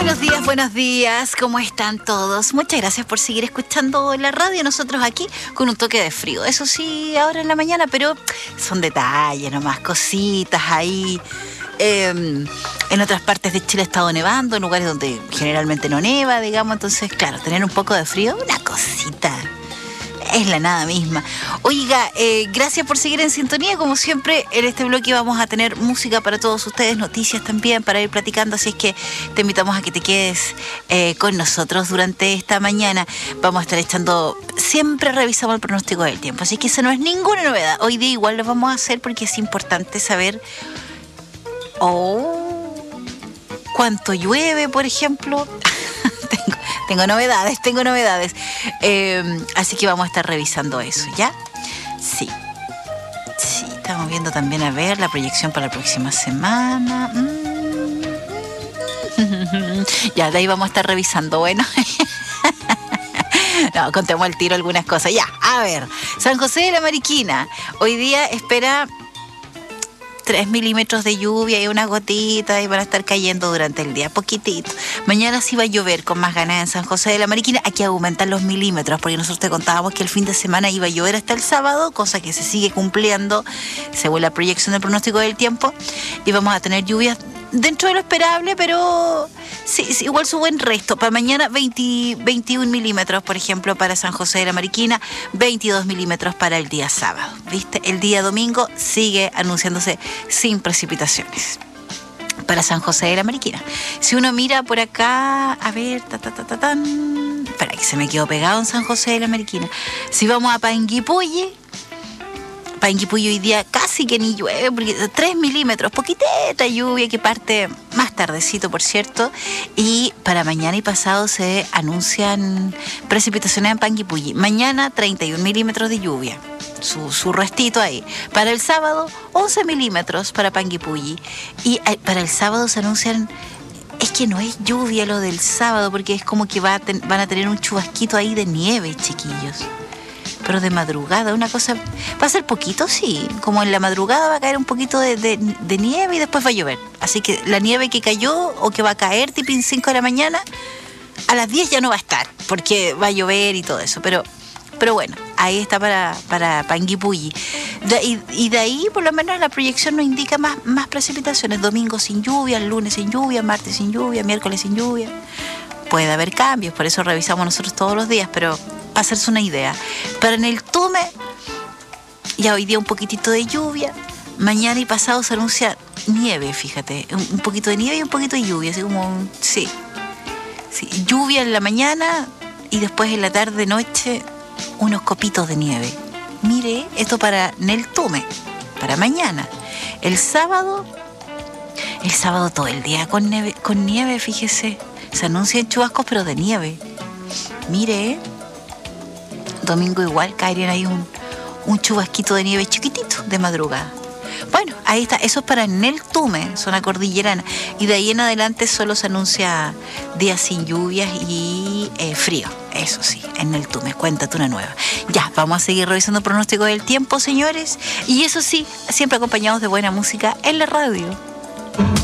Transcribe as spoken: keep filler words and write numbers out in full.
Buenos días, buenos días, ¿cómo están todos? Muchas gracias por seguir escuchando la radio, nosotros aquí con un toque de frío. Eso sí, ahora en la mañana, pero son detalles nomás, cositas ahí. Eh, en otras partes de Chile ha estado nevando, en lugares donde generalmente no neva, digamos. Entonces, claro, tener un poco de frío, una cosita. Es la nada misma. Oiga, eh, gracias por seguir en sintonía. Como siempre, en este bloque vamos a tener música para todos ustedes, noticias también para ir platicando. Así es que te invitamos a que te quedes eh, con nosotros durante esta mañana. Vamos a estar echando, siempre revisamos el pronóstico del tiempo. Así que eso no es ninguna novedad. Hoy día igual lo vamos a hacer porque es importante saber oh, cuánto llueve, por ejemplo. tengo, tengo novedades, tengo novedades. Eh, así que vamos a estar revisando eso, ¿ya? Sí. Sí, estamos viendo también, a ver, la proyección para la próxima semana. Mm. Ya, de ahí vamos a estar revisando, bueno. No, contemos al tiro algunas cosas. Ya, a ver. San José de la Mariquina. Hoy día espera tres milímetros de lluvia y unas gotitas y van a estar cayendo durante el día, poquitito. Mañana sí va a llover con más ganas en San José de la Mariquina. Hay que aumentar los milímetros porque nosotros te contábamos que el fin de semana iba a llover hasta el sábado, cosa que se sigue cumpliendo según la proyección del pronóstico del tiempo, y vamos a tener lluvias dentro de lo esperable, pero sí, sí, igual su buen resto. Para mañana veinte, veintiún milímetros, por ejemplo, para San José de la Mariquina, veintidós milímetros para el día sábado. ¿Viste? El día domingo sigue anunciándose sin precipitaciones para San José de la Mariquina. Si uno mira por acá, a ver, ta, ta, ta, ta, tan. Espera, que se me quedó pegado en San José de la Mariquina. Si vamos a Panguipulli, Panguipulli hoy día casi que ni llueve, porque tres milímetros, poquitita lluvia que parte más tardecito, por cierto. Y para mañana y pasado se anuncian precipitaciones en Panguipulli. Mañana treinta y un milímetros de lluvia, su, su restito ahí. Para el sábado once milímetros para Panguipulli. Y para el sábado se anuncian, es que no es lluvia lo del sábado, porque es como que va a ten, van a tener un chubasquito ahí de nieve, chiquillos. Pero de madrugada, una cosa, va a ser poquito, sí, como en la madrugada va a caer un poquito de, de, de nieve y después va a llover. Así que la nieve que cayó o que va a caer tipo en cinco de la mañana, a las diez ya no va a estar, porque va a llover y todo eso. Pero, pero bueno, ahí está para, para Panguipulli. De, y, y de ahí, por lo menos, la proyección nos indica más, más precipitaciones. Domingo sin lluvia, lunes sin lluvia, martes sin lluvia, miércoles sin lluvia. Puede haber cambios, por eso revisamos nosotros todos los días, pero para hacerse una idea. Pero en el Tume, ya hoy día un poquitito de lluvia, mañana y pasado se anuncia nieve, fíjate, un, un poquito de nieve y un poquito de lluvia, así como, un, sí, sí, lluvia en la mañana y después en la tarde, noche, unos copitos de nieve. Mire, esto para Nel Tume, para mañana. El sábado, el sábado todo el día con nieve, con nieve, fíjese. Se anuncian chubascos, pero de nieve. Mire, ¿eh? Domingo igual caerían ahí un, un chubasquito de nieve chiquitito de madrugada. Bueno, ahí está. Eso es para Nel Tume, zona cordillerana. Y de ahí en adelante solo se anuncia días sin lluvias y eh, frío. Eso sí, en Nel Tume. Cuéntate una nueva. Ya, vamos a seguir revisando el pronóstico del tiempo, señores. Y eso sí, siempre acompañados de buena música en la radio.